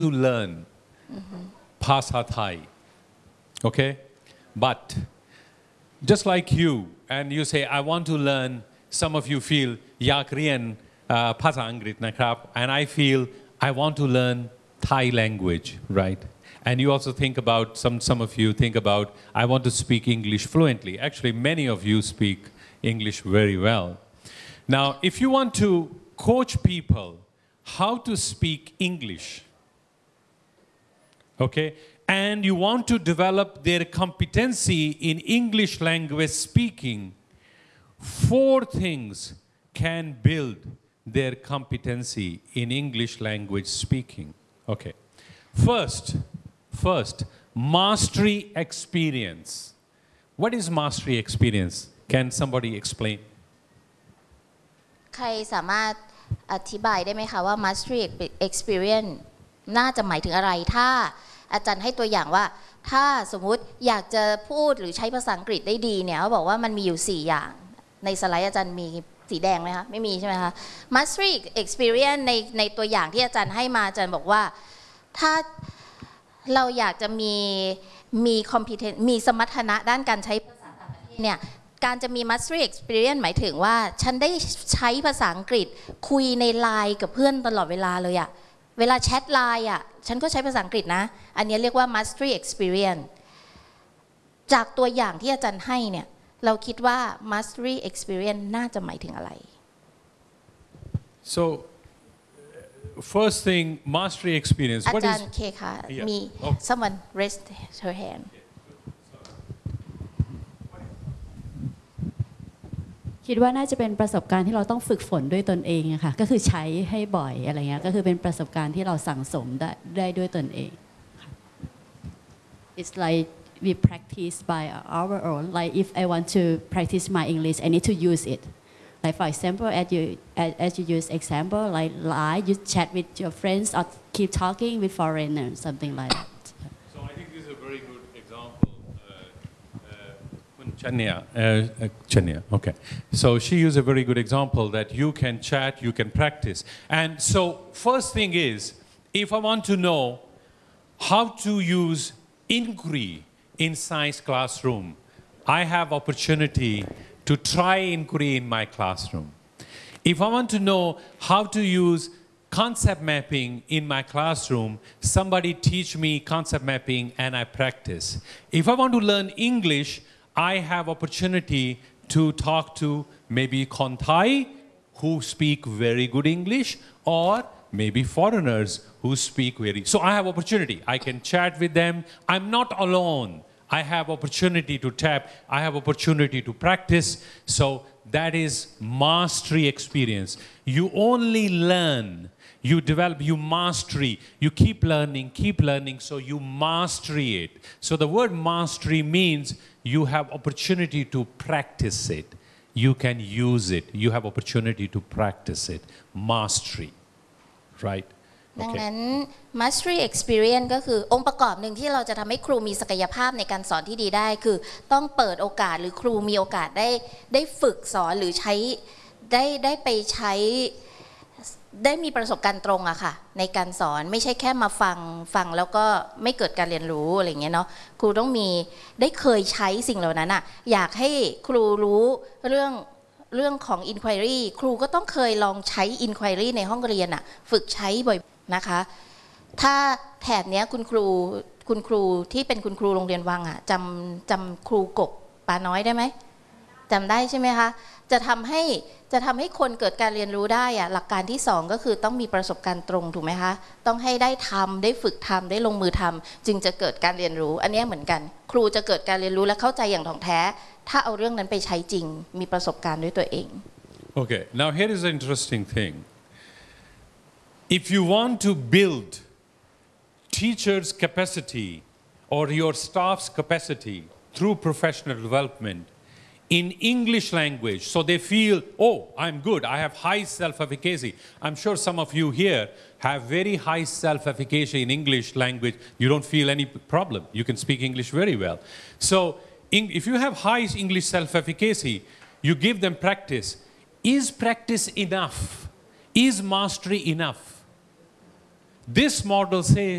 to learn ภาษาไทย okay but just like you and you say I want to learn some of you feel อยากเรียนภาษาอังกฤษนะครับ and I feel I want to learn Thai language right and you also think about some of you think about I want to speak English fluently actually many of you speak English very well now if you want to coach people how to speak English okay and you want to develop their competency in English language speaking 4 things can build their competency in English language speaking okay first mastery experience what is mastery experience can somebody explain ใครสามารถอธิบายได้ไหมคะว่า mastery experience น่าจะหมายถึงอะไรถ้าอาจารย์ให้ตัวอย่างว่าถ้าสมมุติอยากจะพูดหรือใช้ภาษาอังกฤษได้ดีเนี่ยเขาบอกว่ามันมีอยู่4อย่างในสไลด์อาจารย์มีสีแดงไหมคะไม่มีใช่ไหมคะ mastery experience ในตัวอย่างที่อาจารย์ให้มาอาจารย์บอกว่าถ้าเราอยากจะมี competence มีสมรรถนะด้านการใช้ภาษาต่างประเทศเนี่ยการจะมี mastery experience หมายถึงว่าฉันได้ใช้ภาษาอังกฤษคุยในไลน์กับเพื่อนตลอดเวลาเลยอะเวลาแชทไลน์อะฉันก็ใช้ภาษาอังกฤษนะอันนี้เรียกว่า mastery experience จากตัวอย่างที่อาจารย์ให้เนี่ยเราคิดว่า mastery experience น่าจะหมายถึงอะไร so first thing mastery experience อาจารย์เคค่ะมี someone raised her hand คิดว่าน่าจะเป็นประสบการณ์ที่เราต้องฝึกฝนด้วยตนเองอะค่ะก็คือใช้ให้บ่อยอะไรเงี้ยก็คือเป็นประสบการณ์ที่เราสั่งสมได้ด้วยตนเอง It's like we practice by our own like if I want to practice my English I need to use it like for example as you use example like lie you chat with your friends or keep talking with foreigners something like that so I think this is a very good example Chania, okay. So she used a very good example that you can chat, you can practice. And so first thing is, if I want to know how to use inquiry in science classroom, I have opportunity to try inquiry in my classroom. If I want to know how to use concept mapping in my classroom, somebody teach me concept mapping and I practice. If I want to learn English, I have opportunity to talk to maybe Kon Thai who speak very good English or maybe foreigners who speak very. So I have opportunity. I can chat with them. I'm not alone. I have opportunity to tap. I have opportunity to practice. So that is mastery experience. You only learn. You develop, you mastery, you keep learning, so you mastery it. So the word mastery means you have opportunity to practice it. You can use it. You have opportunity to practice it. Mastery, right? ดังนั้น mastery experience ก็คือองค์ประกอบหนึ่งที่เราจะทำให้ครูมีศักยภาพในการสอนที่ดีได้คือต้องเปิดโอกาสหรือครูมีโอกาสได้ฝึกสอนหรือใช้ได้ไปใช้ได้มีประสบการณ์ตรงอะค่ะในการสอนไม่ใช่แค่มาฟังแล้วก็ไม่เกิดการเรียนรู้อะไรเงี้ยเนาะครูต้องมีได้เคยใช้สิ่งเหล่านั้นอะอยากให้ครูรู้เรื่องของ inquiry ครูก็ต้องเคยลองใช้ inquiry ในห้องเรียนอะฝึกใช้บ่อยนะคะถ้าแถบเนี้ยคุณครูที่เป็นคุณครูโรงเรียนวังอะจำครูกบปาน้อยได้ไหมจำได้ใช่ไหมคะจะทำให้คนเกิดการเรียนรู้ได้อะหลักการที่2ก็คือต้องมีประสบการณ์ตรงถูกไหมคะต้องให้ได้ทำได้ฝึกทำได้ลงมือทำจึงจะเกิดการเรียนรู้อันนี้เหมือนกันครูจะเกิดการเรียนรู้และเข้าใจอย่างถ่องแท้ถ้าเอาเรื่องนั้นไปใช้จริงมีประสบการณ์ด้วยตัวเอง Okay, now here is an interesting thing. If you want to build teachers' capacity or your staff's capacity through professional development in English language, so they feel, oh, I'm good, I have high self-efficacy. I'm sure some of you here have very high self-efficacy in English language. You don't feel any problem. You can speak English very well. So if you have high English self-efficacy, you give them practice. Is practice enough? Is mastery enough? This model says